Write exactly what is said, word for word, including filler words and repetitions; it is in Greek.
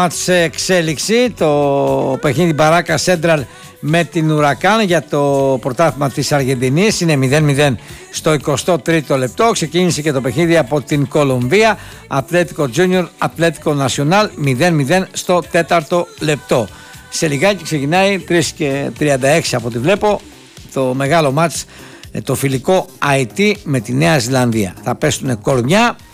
Σε εξέλιξη το παιχνίδι Μπαράκα Σέντραλ με την Ουρακάν για το πρωτάθλημα της Αργεντινής. Είναι μηδέν μηδέν στο εικοστό τρίτο λεπτό. Ξεκίνησε και το παιχνίδι από την Κολομβία, Ατλέτικο Junior, Ατλέτικο Nacional, μηδέν μηδέν στο τέταρτο λεπτό. Σε λιγάκι ξεκινάει τρεις και τριάντα έξι από ό,τι βλέπω το μεγάλο μάτς, το φιλικό Αϊτή με τη Νέα Ζηλανδία. Θα πέσουν κορμιά